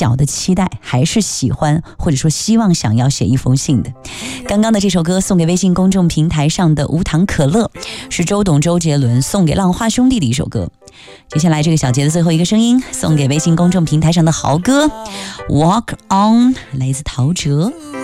小的期待，还是喜欢或者说希望想要写一封信的。刚刚的这首歌送给微信公众平台上的无糖可乐，是周董周杰伦送给浪花兄弟的一首歌。接下来这个小节的最后一个声音，送给微信公众平台上的豪哥 Walk On， 来自陶喆。